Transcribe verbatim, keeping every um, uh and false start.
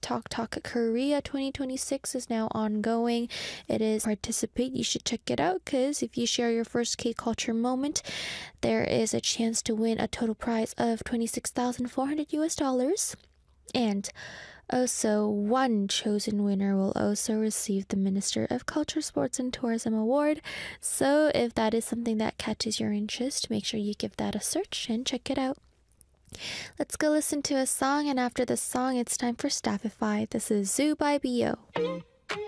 Talk Talk Korea twenty twenty-six is now ongoing. It is participate. You should check it out because if you share your first K-culture moment, there is a chance to win a total prize of twenty-six thousand four hundred U S dollars. And also, one chosen winner will also receive the Minister of Culture, Sports and Tourism Award. So if that is something that catches your interest, make sure you give that a search and check it out. Let's go listen to a song, and after the song, it's time for Staffify. This is Zoo by B O.